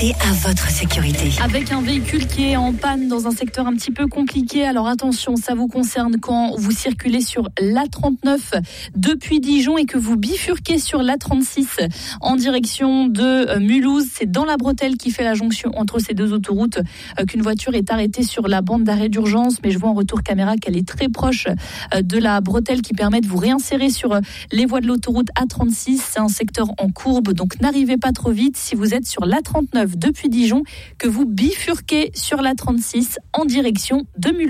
Et à votre sécurité. Avec un véhicule qui est en panne dans un secteur un petit peu compliqué, alors attention, ça vous concerne quand vous circulez sur l'A39 depuis Dijon et que vous bifurquez sur l'A36 en direction de Mulhouse. C'est dans la bretelle qui fait la jonction entre ces deux autoroutes qu'une voiture est arrêtée sur la bande d'arrêt d'urgence. Mais je vois en retour caméra qu'elle est très proche de la bretelle qui permet de vous réinsérer sur les voies de l'autoroute A36. C'est un secteur en courbe, donc n'arrivez pas trop vite si vous êtes sur l'A39 depuis Dijon, que vous bifurquez sur l'A36 en direction de Mulhouse.